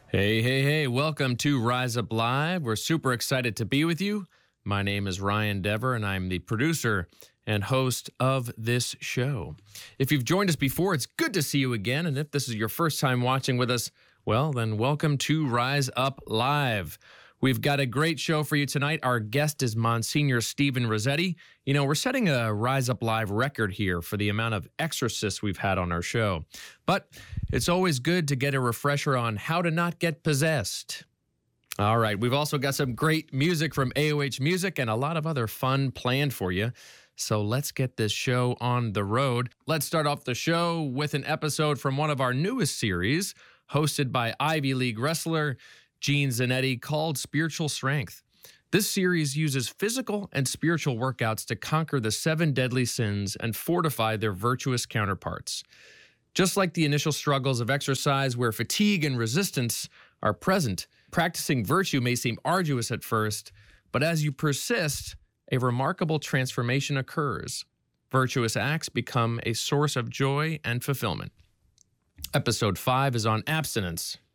Hey, hey, hey, welcome to Rise Up Live. We're super excited to be with you. My name is Ryan Dever, and I'm the producer and host of this show. If you've joined us before, it's good to see you again. And if this is your first time watching with us, well, then welcome to Rise Up Live. We've got a great show for you tonight. Our guest is Monsignor Stephen Rossetti. You know, we're setting a Rise Up Live record here for the amount of exorcists we've had on our show. But it's always good to get a refresher on how to not get possessed. All right, we've also got some great music from AOH Music and a lot of other fun planned for you. So let's get this show on the road. Let's start off the show with an episode from one of our newest series, hosted by Ivy League wrestler Gene Zanetti, called Spiritual Strength. This series uses physical and spiritual workouts to conquer the 7 deadly sins and fortify their virtuous counterparts. Just like the initial struggles of exercise where fatigue and resistance are present, practicing virtue may seem arduous at first, but as you persist, a remarkable transformation occurs. Virtuous acts become a source of joy and fulfillment. Episode 5 is on abstinence.